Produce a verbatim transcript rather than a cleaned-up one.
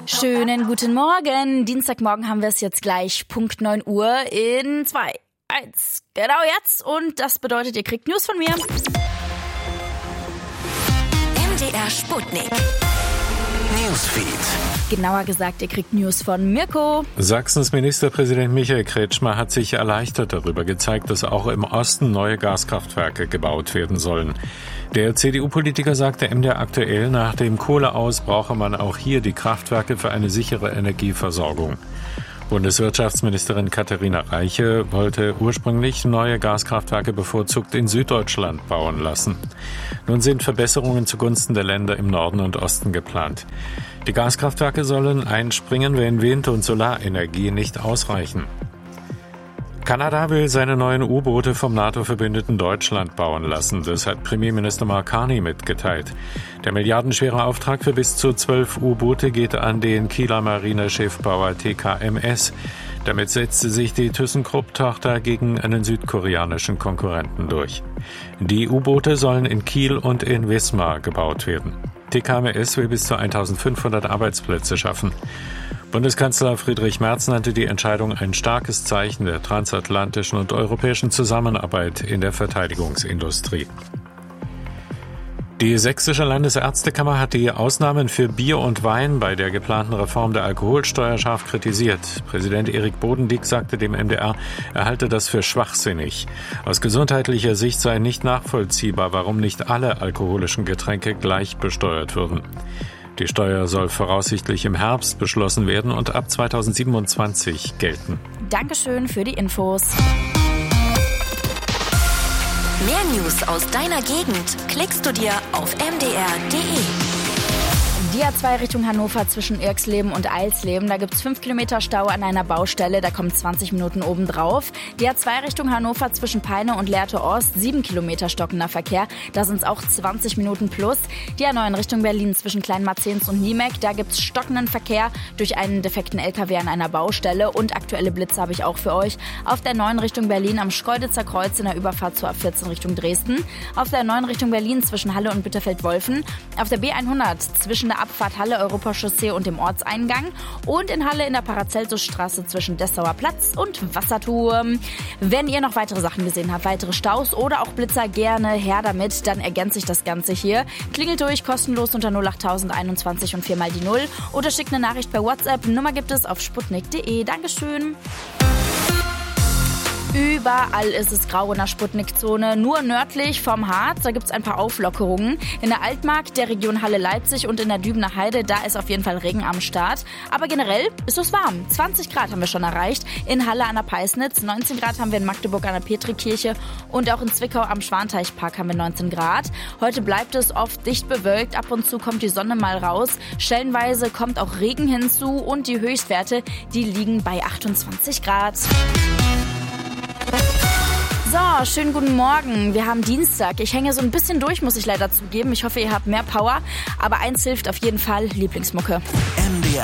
Schönen guten Morgen. Dienstagmorgen haben wir es jetzt gleich Punkt neun Uhr in zwei, eins. Genau jetzt. Und das bedeutet, ihr kriegt News von mir. M D R Sputnik. Newsfeed. Genauer gesagt, ihr kriegt News von Mirko. Sachsens Ministerpräsident Michael Kretschmer hat sich erleichtert darüber gezeigt, dass auch im Osten neue Gaskraftwerke gebaut werden sollen. Der C D U-Politiker sagte M D R aktuell, nach dem Kohleaus brauche man auch hier die Kraftwerke für eine sichere Energieversorgung. Bundeswirtschaftsministerin Katharina Reiche wollte ursprünglich neue Gaskraftwerke bevorzugt in Süddeutschland bauen lassen. Nun sind Verbesserungen zugunsten der Länder im Norden und Osten geplant. Die Gaskraftwerke sollen einspringen, wenn Wind- und Solarenergie nicht ausreichen. Kanada will seine neuen U-Boote vom NATO-Verbündeten Deutschland bauen lassen. Das hat Premierminister Mark Carney mitgeteilt. Der milliardenschwere Auftrag für bis zu zwölf U-Boote geht an den Kieler Marineschiffbauer T K M S. Damit setzte sich die ThyssenKrupp-Tochter gegen einen südkoreanischen Konkurrenten durch. Die U-Boote sollen in Kiel und in Wismar gebaut werden. T K M S will bis zu eintausendfünfhundert Arbeitsplätze schaffen. Bundeskanzler Friedrich Merz nannte die Entscheidung ein starkes Zeichen der transatlantischen und europäischen Zusammenarbeit in der Verteidigungsindustrie. Die Sächsische Landesärztekammer hat die Ausnahmen für Bier und Wein bei der geplanten Reform der Alkoholsteuer scharf kritisiert. Präsident Erik Bodendieck sagte dem M D R, er halte das für schwachsinnig. Aus gesundheitlicher Sicht sei nicht nachvollziehbar, warum nicht alle alkoholischen Getränke gleich besteuert würden. Die Steuer soll voraussichtlich im Herbst beschlossen werden und ab zweitausendsiebenundzwanzig gelten. Dankeschön für die Infos. Mehr News aus deiner Gegend klickst du dir auf m d r punkt d e. Die A zwei Richtung Hannover zwischen Irxleben und Eilsleben. Da gibt's fünf Kilometer Stau an einer Baustelle, da kommen zwanzig Minuten obendrauf. Die A zwei Richtung Hannover zwischen Peine und Lehrte Ost, sieben Kilometer stockender Verkehr. Da sind's auch zwanzig Minuten plus. Die A neun Richtung Berlin zwischen Kleinmarzens und Niemek. Da gibt's stockenden Verkehr durch einen defekten L K W an einer Baustelle. Und aktuelle Blitze habe ich auch für euch. Auf der neun Richtung Berlin am Schkeuditzer Kreuz in der Überfahrt zur A vierzehn Richtung Dresden. Auf der neun Richtung Berlin zwischen Halle und Bitterfeld-Wolfen. Auf der B hundert zwischen der Abfahrt Halle Europachaussee und dem Ortseingang und in Halle in der Paracelsusstraße zwischen Dessauer Platz und Wasserturm. Wenn ihr noch weitere Sachen gesehen habt, weitere Staus oder auch Blitzer, gerne her damit, dann ergänze ich das Ganze hier. Klingelt durch, kostenlos unter null acht einundzwanzig und vier mal die null oder schickt eine Nachricht per WhatsApp. Nummer gibt es auf sputnik punkt de. Dankeschön. Überall ist es grau in der Sputnik-Zone, nur nördlich vom Harz, da gibt es ein paar Auflockerungen. In der Altmark, der Region Halle-Leipzig und in der Dübener Heide, da ist auf jeden Fall Regen am Start. Aber generell ist es warm. zwanzig Grad haben wir schon erreicht. In Halle an der Peisnitz, neunzehn Grad haben wir in Magdeburg an der Petrikirche und auch in Zwickau am Schwanteichpark haben wir neunzehn Grad. Heute bleibt es oft dicht bewölkt, ab und zu kommt die Sonne mal raus. Stellenweise kommt auch Regen hinzu und die Höchstwerte, die liegen bei achtundzwanzig Grad. So, schönen guten Morgen. Wir haben Dienstag. Ich hänge so ein bisschen durch, muss ich leider zugeben. Ich hoffe, ihr habt mehr Power. Aber eins hilft auf jeden Fall, Lieblingsmucke. M D R